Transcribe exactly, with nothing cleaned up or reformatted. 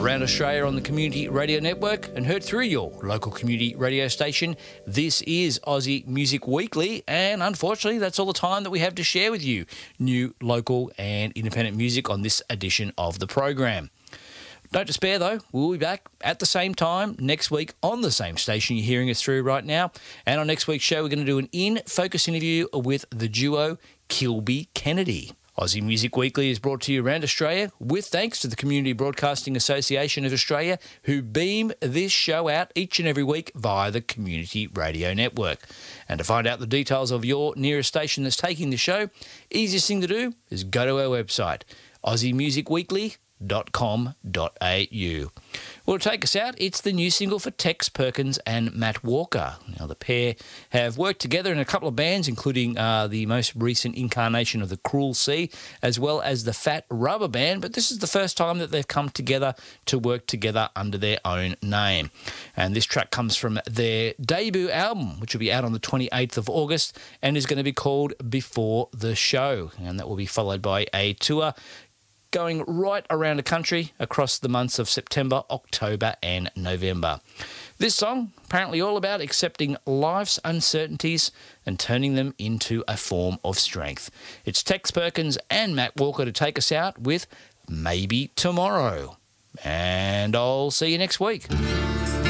around Australia on the Community Radio Network and heard through your local community radio station. This is Aussie Music Weekly, and unfortunately that's all the time that we have to share with you, new, local and independent music on this edition of the program. Don't despair though, we'll be back at the same time next week on the same station you're hearing us through right now. And on next week's show we're going to do an in-focus interview with the duo Kilby Kennedy. Aussie Music Weekly is brought to you around Australia with thanks to the Community Broadcasting Association of Australia, who beam this show out each and every week via the Community Radio Network. And to find out the details of your nearest station that's taking the show, easiest thing to do is go to our website, aussie music weekly dot com dot a u. Well, to take us out, it's the new single for Tex Perkins and Matt Walker. Now, the pair have worked together in a couple of bands, including uh, the most recent incarnation of the Cruel Sea, as well as the Fat Rubber Band, but this is the first time that they've come together to work together under their own name. And this track comes from their debut album, which will be out on the twenty-eighth of August, and is going to be called Before the Show. And that will be followed by a tour going right around the country across the months of September, October and November. This song, apparently all about accepting life's uncertainties and turning them into a form of strength. It's Tex Perkins and Matt Walker to take us out with Maybe Tomorrow. And I'll see you next week.